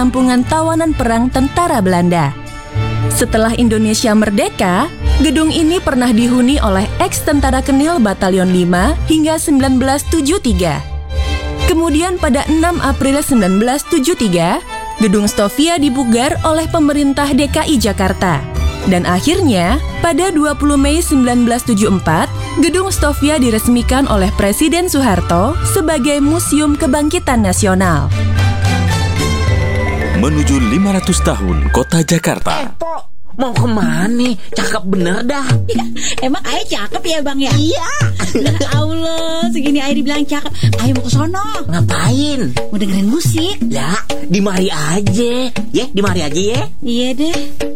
penampungan tawanan perang tentara Belanda. Setelah Indonesia merdeka, gedung ini pernah dihuni oleh eks-tentara Kenil Batalion 5 hingga 1973. Kemudian pada 6 April 1973, Gedung Stovia dipugar oleh pemerintah DKI Jakarta. Dan akhirnya, pada 20 Mei 1974, Gedung Stovia diresmikan oleh Presiden Soeharto sebagai Museum Kebangkitan Nasional. Menuju 500 tahun Kota Jakarta. Pok, mau kemana nih? Cakep bener dah. Ya, emang Ayah cakep ya Bang ya? Iya. Ya Allah, segini Ayah dibilang cakep. Ayah mau ke sono. Ngapain? Mau dengerin musik. Ya, di mari aja. Ya, di mari aja ya. Iya deh.